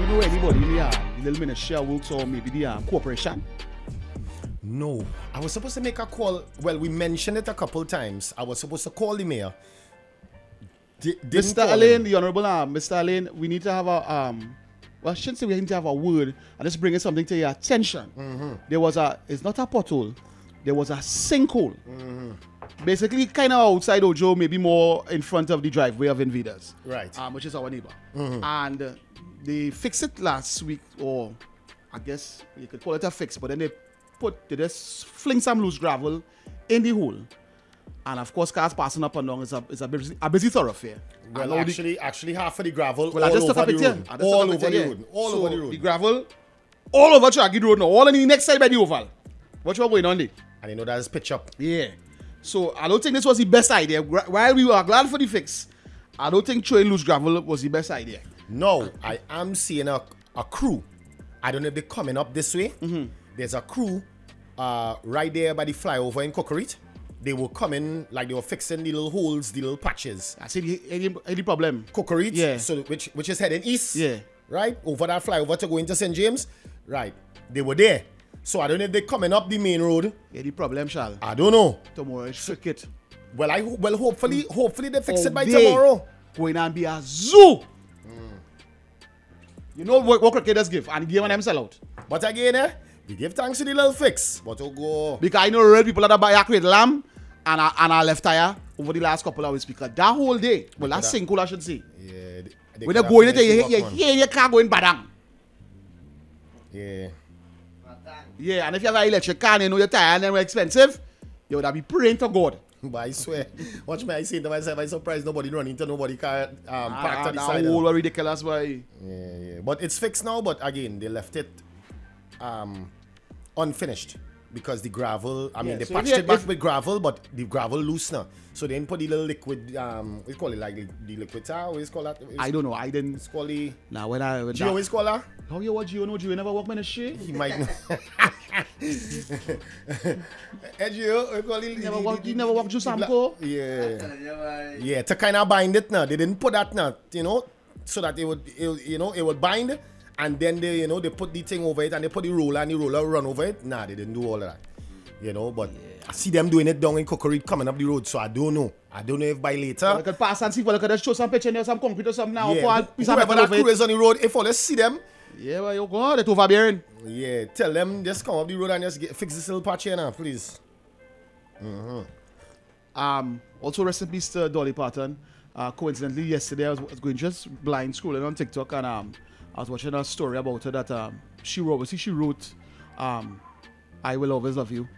know anybody in the little ministry works or maybe the corporation? No. I was supposed to make a call. Well, we mentioned it a couple times. I was supposed to call the mayor. Mr. Alain, the Honorable Mr. Alain, we need to have a well, I shouldn't say we need to have a word. I'm just bringing something to your attention. There was it's not a pothole. There was a sinkhole. Basically, kind of outside Ojo, maybe more in front of the driveway of Invaders. Right. Which is our neighbor. And they fixed it last week, or I guess you could call it a fix, but then they just fling some loose gravel in the hole. And of course, cars passing up and down is a busy thoroughfare. Well, actually, half of the gravel all over over the the road. All over the road. All over the road. The gravel all over Tragedy Road now, all on the next side by the oval. What's going on there? And you know that's pitch up. Yeah. So I don't think this was the best idea. While we were glad for the fix, I don't think throwing loose gravel was the best idea. No, I am seeing a crew. I don't know if they're coming up this way. There's a crew right there by the flyover in Cocorite. They were coming, like they were fixing the little holes, the little patches. I said, any problem? Cocorite, Yeah. so which is heading east. Yeah. Right? Over that flyover to go into St. James. Right. They were there. So I don't know if they're coming up the main road. Any problem, Charles? I don't know. Tomorrow is cricket. Well, hopefully they fix it by tomorrow. Going and be a zoo. You know what cricketers give, and give them sell out. But again, we give thanks to the little fix. But to go. Because I know real people that buy a crate lamb and a left tire over the last couple of weeks. Because that whole day, well, that's sinkhole, I should say. Yeah. When they're going into your car going badang. Yeah. Yeah, and if you have an electric car and you know your tire and they're expensive, you would have be praying to God. But I swear, watch me, I say to myself, I'm surprised nobody running into nobody car parked on the side. That's all ridiculous, boy. Yeah. But it's fixed now, but again, they left it unfinished because the gravel, they patched it back with gravel, but the gravel loose now. So they didn't put the little liquid, what you call it, like the liquid tire, what you call that? I don't know, I didn't. It's called the... Now, when Gio, what you call that? How you what Gio know? Gio never walk in the shit? He might know. Gio, he never walk through Samco? Yeah. Yeah, to kind of bind it now. They didn't put that now, so that it would bind. And then they put the thing over it and they put the roller run over it. Nah, they didn't do all of that. But I see them doing it down in Cocorite coming up the road, so I don't know. I don't know if by later. I could pass and see if I could show some picture there, some concrete or something now. Yeah, whoever that crew is on the road, if I see them. Yeah, well, you go, they're overbearing. Yeah, tell them just come up the road and just fix this little patch here now, please. Also, rest in peace to Dolly Parton. Coincidentally, yesterday I was going just blind scrolling on TikTok and I was watching a story about her that she wrote I Will Always Love You,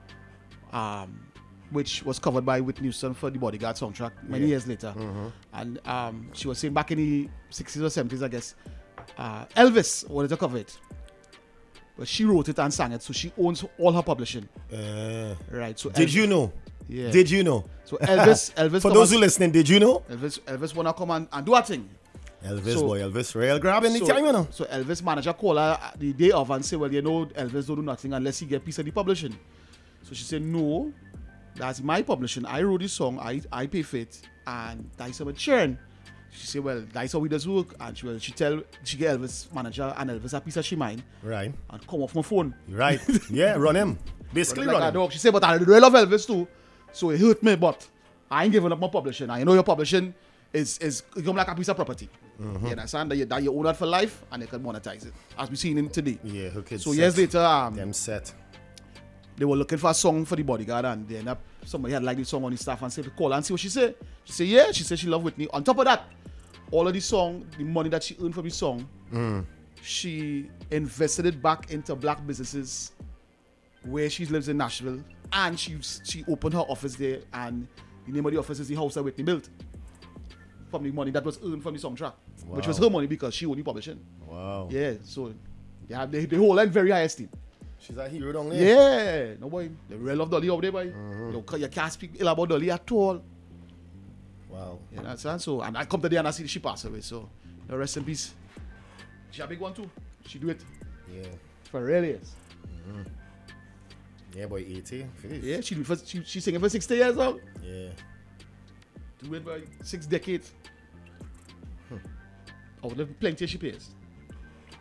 which was covered by Whitney Houston for the Bodyguard soundtrack many years later. And she was saying back in the 60s or 70s, I guess, Elvis wanted to cover it. But she wrote it and sang it, so she owns all her publishing. Right. So did you know? Yeah. Did you know? So Elvis for those who listening, did you know? Elvis wanna come and do a thing. Elvis real grabbing the time, So Elvis manager called her the day of and say, well, Elvis don't do nothing unless he get a piece of the publishing. So she said, no, that's my publishing. I wrote this song, I pay for it, and that's how it's sharing. She said, well, that's how we does work. And she get Elvis manager and Elvis a piece of she mind. Right. And come off my phone. Right. Yeah, run him. Basically run him. She said, but I really love Elvis too. So it hurt me, but I ain't giving up my publishing. And your publishing is come like a piece of property. You understand that you own it for life and you can monetize it, as we seen in today. Yeah, okay. So years later, them set. They were looking for a song for the Bodyguard, and they ended up somebody had liked the song on the staff and said, call and see what she said. She said, yeah. She said she loved Whitney. On top of that, all of the song, the money that she earned from the song, she invested it back into black businesses where she lives in Nashville, and she opened her office there, and the name of the office is the house that Whitney built from the money that was earned from the soundtrack, which was her money because she owned the publishing. Wow. Yeah, so they hold her in very high esteem. She's a hero down there. Yeah, no boy, they really love Dolly over there, boy. You can't speak ill about Dolly at all. Wow. You understand? So, and I come today and I see she passed away, so rest in peace. She a big one too. She do it. Yeah. For real, yes. Yeah, boy, 80. Finish. Yeah, she singing for 60 years old. Yeah. Do it by 6 decades. Oh, there's plenty she pays.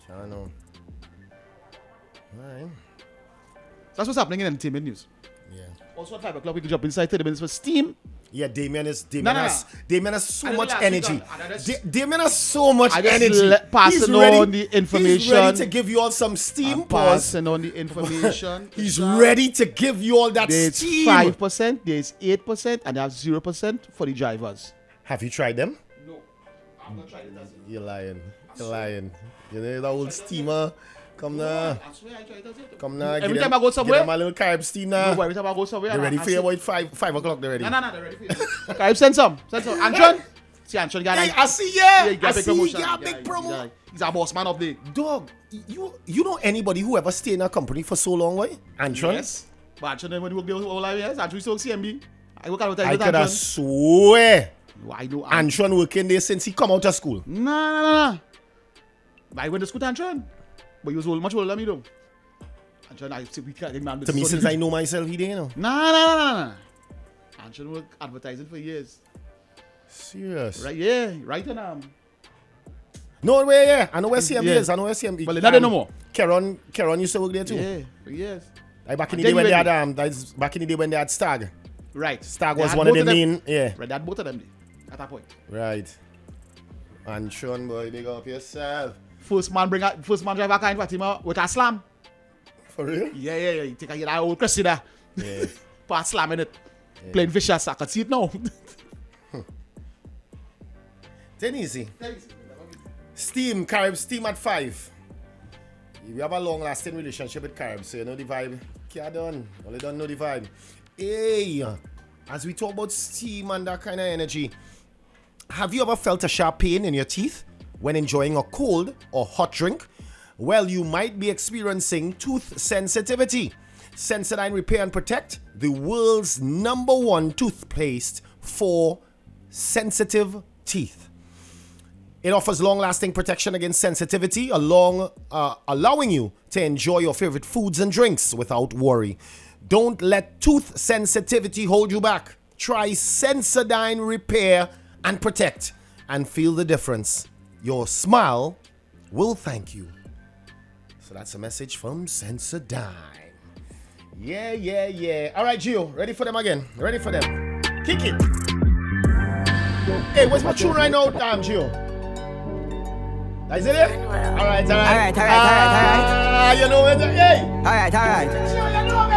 I know. All right. That's what's happening in entertainment news. Yeah. Also at 5 o'clock, we could jump inside 30 minutes for Steam. Yeah, Damien has so I much don't energy. know, Damien has so much I just energy. passing on the information. He's ready to give you all some steam. Passing on the information. He's ready to give you all that There's steam. 5%, there's 8%, and there's 0% for the drivers. Have you tried them? No, I'm not trying it. You're lying. You're lying. You know that old steamer. Come now. I swear I tried it. Come now. Every time I go somewhere, give them a little carb steam now. no, every time I go somewhere, They're ready I for you about 5 o'clock. They're ready. No, they're ready for you. Okay, send some. Antron? See, Antron got Hey, I see, yeah. he got I a big see, he promotion. got a big promo. He's a boss man up there. Dog, you know anybody who ever stayed in a company for so long, right? Antron? Yes. But Antron, when he worked there all our years, Antron still CMB. I work out I with could have Antron. swear I know Antron working there since he come out of school. No. I went to school to Antron. But he was much older than me though. Antron, I see we can't man. To me, since I know myself, he did, you know. No. Antron worked advertising for years. Serious. Right, yeah. Right now. No way, yeah. I know where CMB Yeah. is. I know where CMB is. But they're not there no more. Karen used to work there too. Yeah, for years. Like back in And the day then when you they went- had back in the day when they had Stag. Right. Stag They was had one of both the them. main, yeah. Right, they had both of them there at that point. Right. And Sean boy, big up yourself. First man drive a kind Fatima with a slam. For real? Yeah. You take that old Cressida. Yeah. Part slamming it. Playing vicious. I can see it now. Then easy. Steam at 5. We have a long-lasting relationship with Carib, so you know the vibe. Can't done. Only don't know the vibe. Hey, as we talk about steam and that kind of energy, have you ever felt a sharp pain in your teeth when enjoying a cold or hot drink? Well, you might be experiencing tooth sensitivity. Sensodyne Repair and Protect, the world's #1 toothpaste for sensitive teeth. It offers long-lasting protection against sensitivity, allowing you to enjoy your favorite foods and drinks without worry. Don't let tooth sensitivity hold you back. Try Sensodyne Repair and Protect and feel the difference. Your smile will thank you. So that's a message from Sensodyne. Yeah. All right, Gio, ready for them again? Ready for them? Kick it. Hey, where's my tune right now, Gio? Is it? All right. Alright. You know it. Hey. Alright.